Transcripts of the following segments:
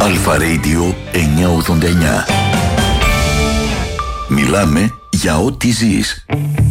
Αλφα Radio 989. Μιλάμε για ό,τι ζεις.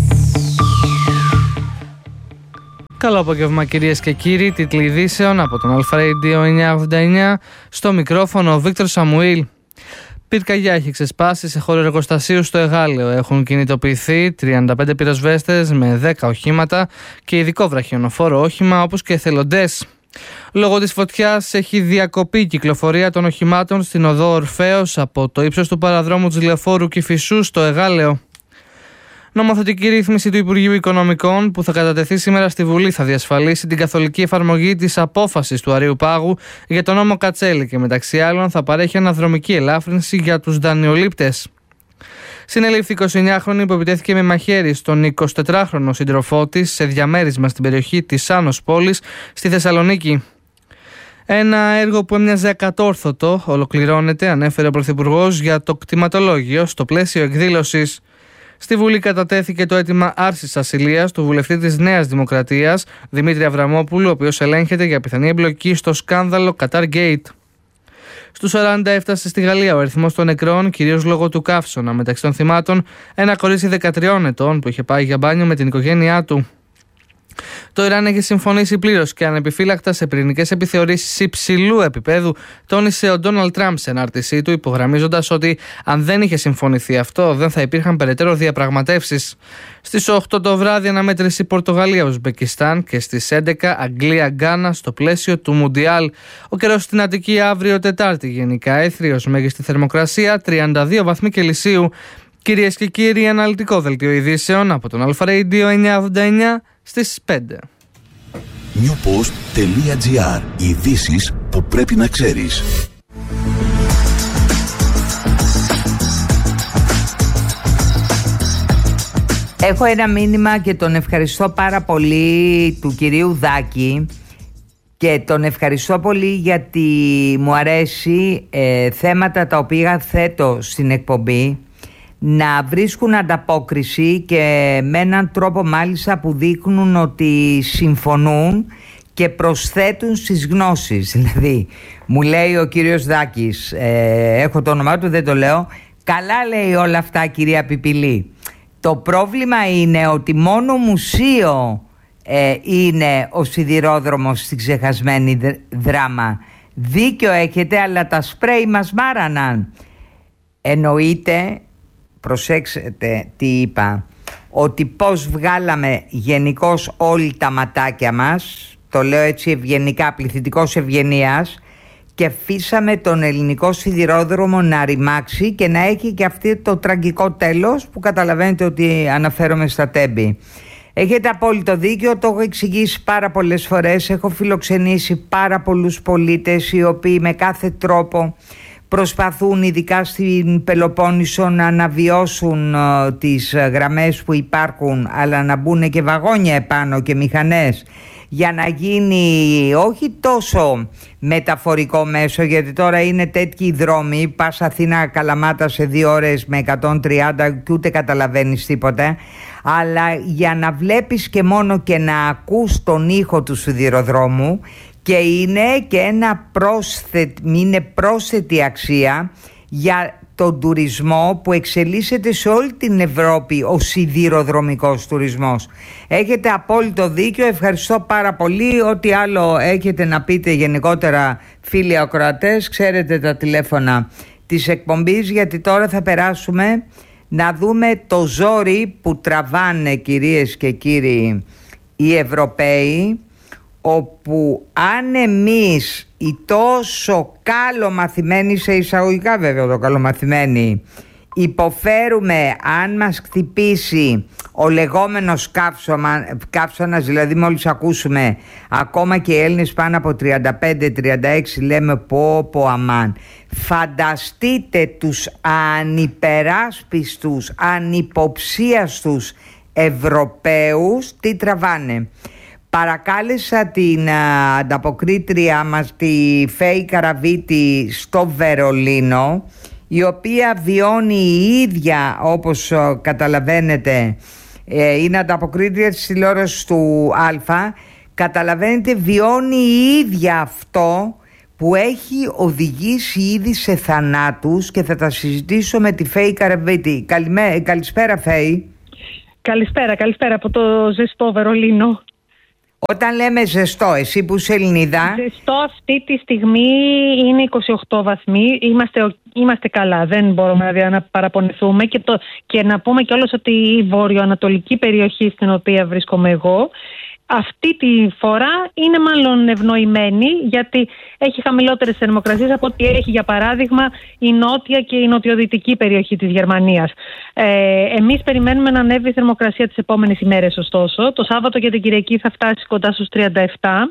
Καλό απόγευμα κυρίες και κύριοι, τίτλοι ειδήσεων από τον Αλφα Radio 989. Στο μικρόφωνο ο Βίκτορ Σαμουήλ. Πυρκαγιά έχει ξεσπάσει σε χώρο εργοστασίου στο Εγάλεο. Έχουν κινητοποιηθεί 35 πυροσβέστες με 10 οχήματα και ειδικό βραχιονοφόρο όχημα, όπως και εθελοντές. Λόγω της φωτιάς έχει διακοπεί η κυκλοφορία των οχημάτων στην οδό Ορφέως από το ύψος του παραδρόμου της Λεωφόρου Κηφισού στο Εγάλεο. Νομοθετική ρύθμιση του Υπουργείου Οικονομικών που θα κατατεθεί σήμερα στη Βουλή θα διασφαλίσει την καθολική εφαρμογή της απόφασης του Αρείου Πάγου για τον νόμο Κατσέλη και μεταξύ άλλων θα παρέχει αναδρομική ελάφρυνση για τους δανειολήπτες. Συνελήφθη 29χρονη που επιτέθηκε με μαχαίρι στον 24χρονο σύντροφό της σε διαμέρισμα στην περιοχή της Άνος Πόλης στη Θεσσαλονίκη. Ένα έργο που έμοιαζε ακατόρθωτο ολοκληρώνεται, ανέφερε ο Πρωθυπουργός για το κτηματολόγιο στο πλαίσιο εκδήλωσης. Στη Βουλή κατατέθηκε το αίτημα άρσης ασυλίας του βουλευτή της Νέας Δημοκρατίας, Δημήτρη Αβραμόπουλου, ο οποίος ελέγχεται για πιθανή εμπλοκή στο σκάνδαλο Qatar Gate. Στους 40 έφτασε στη Γαλλία ο αριθμός των νεκρών, κυρίως λόγω του καύσωνα. Μεταξύ των θυμάτων, ένα κορίτσι 13 ετών που είχε πάει για μπάνιο με την οικογένειά του. Το Ιράν έχει συμφωνήσει πλήρως και ανεπιφύλακτα σε πυρηνικές επιθεωρήσεις υψηλού επίπεδου, τόνισε ο Ντόναλντ Τραμπ σε ανάρτησή του, υπογραμμίζοντας ότι αν δεν είχε συμφωνηθεί αυτό, δεν θα υπήρχαν περαιτέρω διαπραγματεύσεις. Στις 8 το βράδυ αναμέτρηση Πορτογαλία-Ουσμπεκιστάν και στις 11 Αγγλία-Γκάνα στο πλαίσιο του Μουντιάλ. Ο καιρός στην Αττική αύριο Τετάρτη γενικά έθριος, μέγιστη θερμοκρασία 32 βαθμοί Κελσίου. Κυρίες και κύριοι, αναλυτικό δελτίο ειδήσεων από τον Αλφα Radio 989 στις 5. Newpost.gr. Ειδήσεις που πρέπει να ξέρεις. Έχω ένα μήνυμα και τον ευχαριστώ πάρα πολύ του κυρίου Δάκη και τον ευχαριστώ πολύ γιατί μου αρέσει θέματα τα οποία θέτω στην εκπομπή να βρίσκουν ανταπόκριση και με έναν τρόπο μάλιστα που δείχνουν ότι συμφωνούν και προσθέτουν στις γνώσεις. Δηλαδή μου λέει ο κύριος Δάκης, έχω το όνομά του, δεν το λέω, καλά λέει όλα αυτά κυρία Πιπιλή. Το πρόβλημα είναι ότι μόνο μουσείο είναι ο σιδηρόδρομος στην ξεχασμένη δράμα. Δίκιο έχετε, αλλά τα σπρέι μας μάραναν. Εννοείται, προσέξτε τι είπα, ότι πως βγάλαμε γενικώς όλοι τα ματάκια μας, το λέω έτσι ευγενικά, πληθυντικός ευγενίας, και αφήσαμε τον ελληνικό σιδηρόδρομο να ρημάξει και να έχει και αυτό το τραγικό τέλος που καταλαβαίνετε ότι αναφέρομαι στα Τέμπη. Έχετε απόλυτο δίκιο, το έχω εξηγήσει πάρα πολλές φορές, έχω φιλοξενήσει πάρα πολλούς πολίτες οι οποίοι με κάθε τρόπο προσπαθούν ειδικά στην Πελοπόννησο να αναβιώσουν τις γραμμές που υπάρχουν, αλλά να μπουν και βαγόνια επάνω και μηχανές για να γίνει όχι τόσο μεταφορικό μέσο, γιατί τώρα είναι τέτοιοι δρόμοι, πας Αθήνα Καλαμάτα σε 2 ώρες με 130 και ούτε καταλαβαίνεις τίποτα, αλλά για να βλέπεις και μόνο και να ακούς τον ήχο του σιδηροδρόμου, και είναι και είναι πρόσθετη αξία για τον τουρισμό που εξελίσσεται σε όλη την Ευρώπη, ο σιδηροδρομικός τουρισμός. Έχετε απόλυτο δίκιο, ευχαριστώ πάρα πολύ. Ό,τι άλλο έχετε να πείτε γενικότερα φίλοι ακροατές, ξέρετε τα τηλέφωνα της εκπομπής, γιατί τώρα θα περάσουμε να δούμε το ζόρι που τραβάνε κυρίες και κύριοι οι Ευρωπαίοι, όπου αν εμείς οι τόσο καλομαθημένοι, σε εισαγωγικά βέβαια το καλομαθημένοι, υποφέρουμε αν μας χτυπήσει ο λεγόμενος καύσωνας, δηλαδή μόλις ακούσουμε ακόμα και οι Έλληνες πάνω από 35-36 λέμε πω αμάν. Φανταστείτε τους ανυπεράσπιστους, ανυποψίαστους Ευρωπαίους τι τραβάνε. Παρακάλεσα την ανταποκρίτρια μας, τη Φέη Καραβίτη, στο Βερολίνο, η οποία βιώνει η ίδια, όπως καταλαβαίνετε, είναι ανταποκρίτρια της τηλεόρασης του Αλφα, καταλαβαίνετε, βιώνει η ίδια αυτό που έχει οδηγήσει ήδη σε θανάτους και θα τα συζητήσω με τη Φέη Καραβίτη. Καλησπέρα Φέη. Καλησπέρα από το ζεστό Βερολίνο. Όταν λέμε ζεστό, εσύ που είσαι Ελληνίδα. Ζεστό αυτή τη στιγμή είναι 28 βαθμοί. Είμαστε καλά, δεν μπορούμε να παραπονηθούμε. Και να πούμε κιόλας ότι η βορειοανατολική περιοχή στην οποία βρίσκομαι εγώ αυτή τη φορά είναι μάλλον ευνοημένη, γιατί έχει χαμηλότερες θερμοκρασίες από ό,τι έχει για παράδειγμα η νότια και η νοτιοδυτική περιοχή της Γερμανίας. Εμείς περιμένουμε να ανέβει η θερμοκρασία τις επόμενες ημέρες, ωστόσο. Το Σάββατο και την Κυριακή θα φτάσει κοντά στους 37.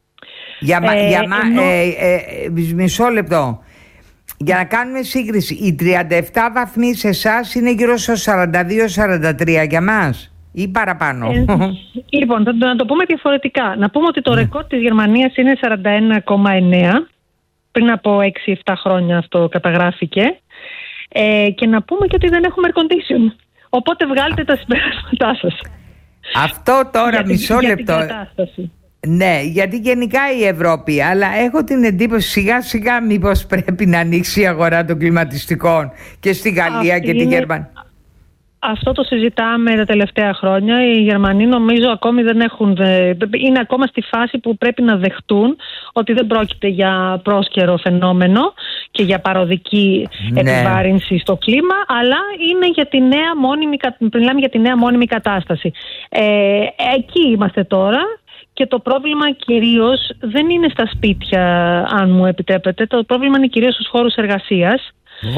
Μισό λεπτό. Για να κάνουμε σύγκριση, οι 37 βαθμοί σε εσάς είναι γύρω στο 42-43 για μας ή παραπάνω? Λοιπόν, να το πούμε διαφορετικά. Να πούμε ότι το ρεκόρ της Γερμανίας είναι 41,9. Πριν από 6-7 χρόνια αυτό καταγράφηκε. Και να πούμε και ότι δεν έχουμε air condition. Οπότε βγάλτε τα συμπεράσματά σας. Αυτό τώρα μισό λεπτό. Ναι, γιατί γενικά η Ευρώπη, αλλά έχω την εντύπωση σιγά σιγά μήπως πρέπει να ανοίξει η αγορά των κλιματιστικών και στη Γαλλία και τη Γερμανία. Αυτό το συζητάμε τα τελευταία χρόνια. Οι Γερμανοί νομίζω ακόμη είναι ακόμα στη φάση που πρέπει να δεχτούν ότι δεν πρόκειται για πρόσκαιρο φαινόμενο και για παροδική επιβάρυνση στο κλίμα, αλλά είναι για τη νέα μόνιμη κατάσταση. Εκεί είμαστε τώρα. Και το πρόβλημα κυρίως δεν είναι στα σπίτια, αν μου επιτρέπετε. Το πρόβλημα είναι κυρίως στους χώρους εργασίας.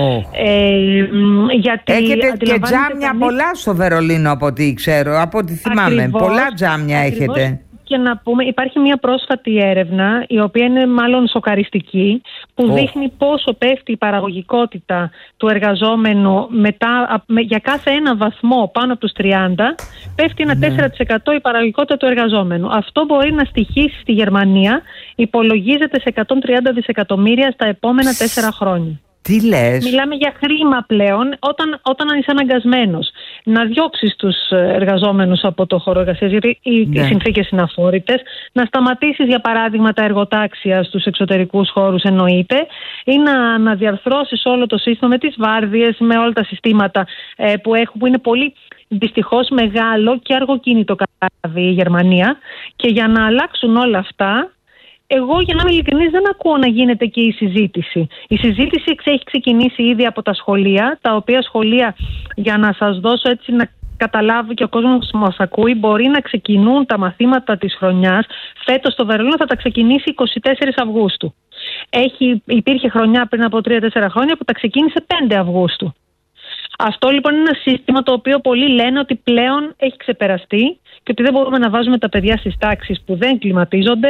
Γιατί έχετε και τζάμια πολλά στο Βερολίνο από ό,τι ξέρω, από ό,τι θυμάμαι. Ακριβώς, πολλά τζάμια έχετε. Και να πούμε, υπάρχει μια πρόσφατη έρευνα, η οποία είναι μάλλον σοκαριστική, που δείχνει πόσο πέφτει η παραγωγικότητα του εργαζόμενου για κάθε ένα βαθμό πάνω από τους 30, πέφτει ένα 4% η παραγωγικότητα του εργαζόμενου. Αυτό μπορεί να στοιχίσει στη Γερμανία, υπολογίζεται σε 130 δισεκατομμύρια στα επόμενα 4 χρόνια. Τι λες? Μιλάμε για χρήμα πλέον όταν είσαι αναγκασμένος να διώξεις τους εργαζόμενους από το χώρο εργασίας, γιατί οι συνθήκες είναι αφόρητες, να σταματήσεις για παράδειγμα τα εργοτάξια στους εξωτερικούς χώρους εννοείται, ή να αναδιαρθρώσεις όλο το σύστημα με τις βάρδιες, με όλα τα συστήματα που είναι πολύ δυστυχώς μεγάλο και αργοκίνητο καράβι η Γερμανία. Και για να αλλάξουν όλα αυτά, εγώ, για να είμαι ειλικρινής, δεν ακούω να γίνεται και η συζήτηση. Η συζήτηση έχει ξεκινήσει ήδη από τα σχολεία, τα οποία σχολεία, για να σας δώσω έτσι να καταλάβει και ο κόσμος που μας ακούει, μπορεί να ξεκινούν τα μαθήματα της χρονιάς. Φέτος στο Βερολίνο θα τα ξεκινήσει 24 Αυγούστου. Υπήρχε χρονιά πριν από 3-4 χρόνια που τα ξεκίνησε 5 Αυγούστου. Αυτό λοιπόν είναι ένα σύστημα το οποίο πολλοί λένε ότι πλέον έχει ξεπεραστεί και ότι δεν μπορούμε να βάζουμε τα παιδιά στις τάξεις που δεν κλιματίζονται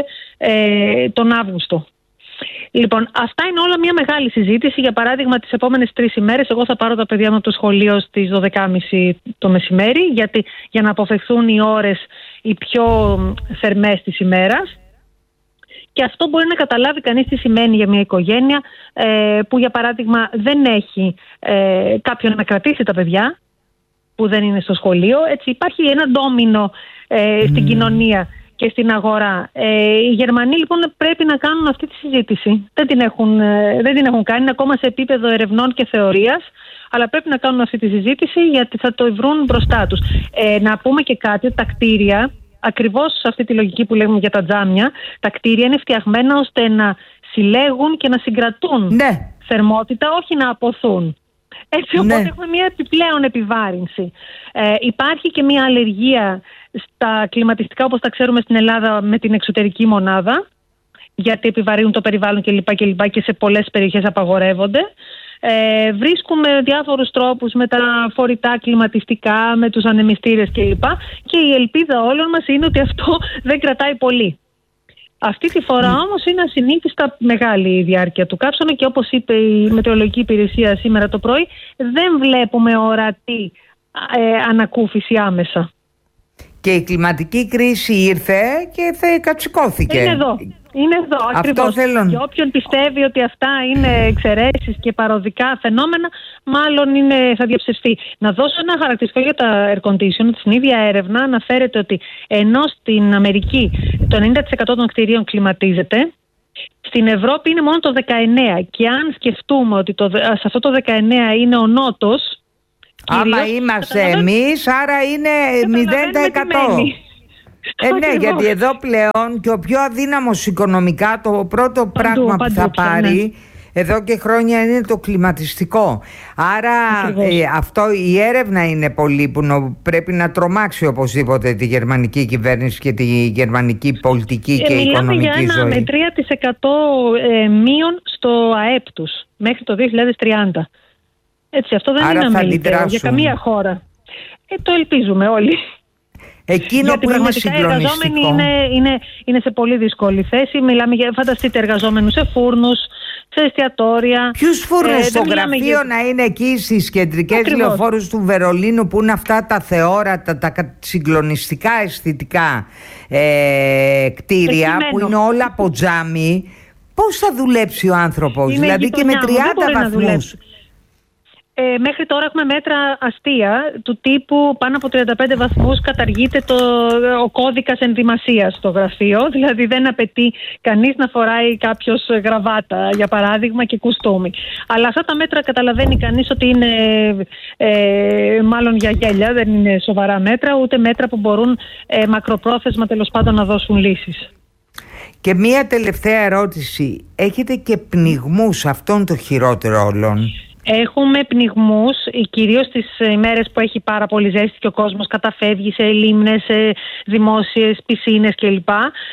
τον Αύγουστο. Λοιπόν, αυτά είναι όλα μια μεγάλη συζήτηση. Για παράδειγμα, τις επόμενες 3 ημέρες εγώ θα πάρω τα παιδιά μου από το σχολείο στις 12.30 το μεσημέρι, για να αποφευθούν οι ώρες οι πιο θερμές της ημέρας. Και αυτό μπορεί να καταλάβει κανείς τι σημαίνει για μια οικογένεια που για παράδειγμα δεν έχει κάποιον να κρατήσει τα παιδιά που δεν είναι στο σχολείο. Έτσι υπάρχει ένα ντόμινο στην κοινωνία και στην αγορά. Οι Γερμανοί λοιπόν πρέπει να κάνουν αυτή τη συζήτηση. Δεν την έχουν κάνει ακόμα σε επίπεδο ερευνών και θεωρίας, αλλά πρέπει να κάνουν αυτή τη συζήτηση γιατί θα το βρουν μπροστά τους. Να πούμε και κάτι, ότι τα κτίρια, ακριβώς σε αυτή τη λογική που λέγουμε για τα τζάμια, τα κτίρια είναι φτιαγμένα ώστε να συλλέγουν και να συγκρατούν θερμότητα, όχι να αποθούν. Έτσι, οπότε έχουμε μια επιπλέον επιβάρυνση. Υπάρχει και μια αλλεργία στα κλιματιστικά, όπως τα ξέρουμε στην Ελλάδα, με την εξωτερική μονάδα, γιατί επιβαρύνουν το περιβάλλον κλπ. Και σε πολλές περιοχές απαγορεύονται. Βρίσκουμε διάφορους τρόπους με τα φορητά κλιματιστικά, με τους ανεμιστήρες κλπ. Και η ελπίδα όλων μας είναι ότι αυτό δεν κρατάει πολύ. Αυτή τη φορά όμως είναι ασυνήθιστα μεγάλη η διάρκεια του καύσωνα και όπως είπε η Μετεωρολογική Υπηρεσία σήμερα το πρωί, δεν βλέπουμε ορατή ανακούφιση άμεσα. Και η κλιματική κρίση ήρθε και κατσικώθηκε. Είναι εδώ ακριβώς. Και όποιον πιστεύει ότι αυτά είναι εξαιρέσεις και παροδικά φαινόμενα, μάλλον θα διαψευστεί. Να δώσω ένα χαρακτηριστικό για τα air condition. Στην ίδια έρευνα αναφέρεται ότι ενώ στην Αμερική το 90% των κτηρίων κλιματίζεται, Στην Ευρώπη είναι μόνο το 19 και αν σκεφτούμε ότι σε αυτό το 19 είναι ο Νότος, άμα είμαστε εμείς, άρα είναι 0%. Ναι, γιατί εδώ πλέον και ο πιο αδύναμος οικονομικά, το πρώτο πράγμα που θα πάρει εδώ και χρόνια είναι το κλιματιστικό. Άρα αυτό, η έρευνα είναι πολύ που πρέπει να τρομάξει οπωσδήποτε τη γερμανική κυβέρνηση και τη γερμανική πολιτική και οικονομική ζωή. Μιλάμε για 1 με 3% μείον στο ΑΕΠ τους μέχρι το 2030. Έτσι, αυτό δεν είναι αμεληταίο για καμία χώρα. Το ελπίζουμε όλοι. Εκείνο γιατί που πραγματικά οι εργαζόμενοι είναι σε πολύ δύσκολη θέση. Μιλάμε για, φανταστείτε, εργαζόμενους σε φούρνους, σε εστιατόρια. Ποιους φούρνους στο γραφείο να είναι εκεί στις κεντρικές λεωφόρους του Βερολίνου, που είναι αυτά τα θεόρατα, τα συγκλονιστικά αισθητικά κτίρια, που είναι όλα από τζάμι. Πώς θα δουλέψει ο άνθρωπος, δηλαδή και με 30 βαθμούς? Μέχρι τώρα έχουμε μέτρα αστεία του τύπου πάνω από 35 βαθμούς καταργείται ο κώδικας ενδυμασίας στο γραφείο. Δηλαδή δεν απαιτεί κανείς να φοράει κάποιος γραβάτα, για παράδειγμα, και κουστούμι. Αλλά αυτά τα μέτρα καταλαβαίνει κανείς ότι είναι μάλλον για γέλια, δεν είναι σοβαρά μέτρα, ούτε μέτρα που μπορούν μακροπρόθεσμα τέλος πάντων να δώσουν λύσεις. Και μία τελευταία ερώτηση. Έχετε και πνιγμούς, αυτόν το χειρότερο όλων? Έχουμε πνιγμούς, κυρίως τις ημέρες που έχει πάρα πολύ ζέστη και ο κόσμος καταφεύγει σε λίμνες, σε δημόσιες πισίνες κλπ.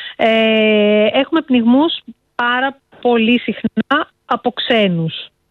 Έχουμε πνιγμούς πάρα πολύ συχνά από ξένους.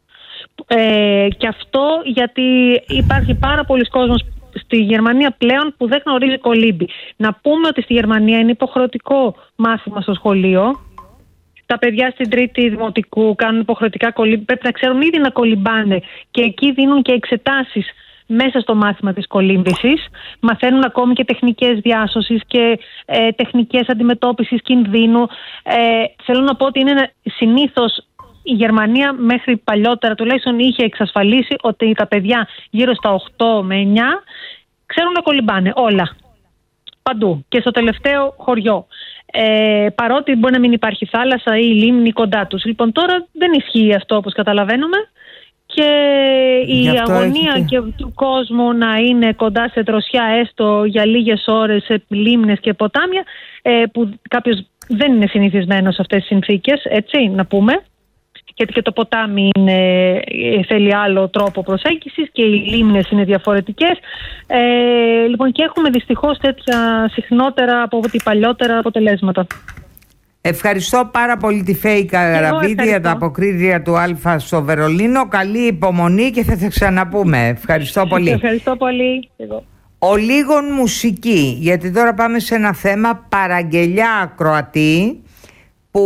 Και αυτό γιατί υπάρχει πάρα πολλοί κόσμος στη Γερμανία πλέον που δεν γνωρίζει κολύμπι. Να πούμε ότι στη Γερμανία είναι υποχρεωτικό μάθημα στο σχολείο. Τα παιδιά στην τρίτη δημοτικού κάνουν υποχρεωτικά κολύμπι. Πρέπει να ξέρουν ήδη να κολυμπάνε και εκεί δίνουν και εξετάσεις μέσα στο μάθημα της κολύμβησης. Μαθαίνουν ακόμη και τεχνικές διάσωσης και τεχνικές αντιμετώπισης κινδύνου. Θέλω να πω ότι είναι συνήθως η Γερμανία μέχρι παλιότερα τουλάχιστον είχε εξασφαλίσει ότι τα παιδιά γύρω στα 8 με 9 ξέρουν να κολυμπάνε όλα. Παντού και στο τελευταίο χωριό. Παρότι μπορεί να μην υπάρχει θάλασσα ή λίμνη κοντά τους. Λοιπόν, τώρα δεν ισχύει αυτό, όπως καταλαβαίνουμε, και η αγωνία και του κόσμου να είναι κοντά σε δροσιά έστω για λίγες ώρες σε λίμνες και ποτάμια, που κάποιος δεν είναι συνηθισμένος σε αυτές τις συνθήκες, έτσι να πούμε, γιατί και το ποτάμι θέλει άλλο τρόπο προσέγγισης και οι λίμνες είναι διαφορετικές. Λοιπόν, και έχουμε δυστυχώς τέτοια συχνότερα από ό,τι παλιότερα αποτελέσματα. Ευχαριστώ πάρα πολύ τη Φέη Καραβίδη, ανταποκρίτρια του Α στο Βερολίνο. Καλή υπομονή και θα ξαναπούμε. Ευχαριστώ πολύ. Ευχαριστώ πολύ. Ο λίγων μουσική, γιατί τώρα πάμε σε ένα θέμα παραγγελιά ακροατή που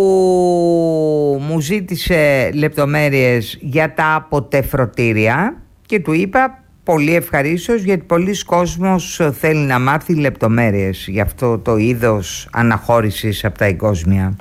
μου ζήτησε λεπτομέρειες για τα αποτεφρωτήρια και του είπα πολύ ευχαρίστως, γιατί πολλοί κόσμος θέλει να μάθει λεπτομέρειες για αυτό το είδος αναχώρησης από τα εγκόσμια.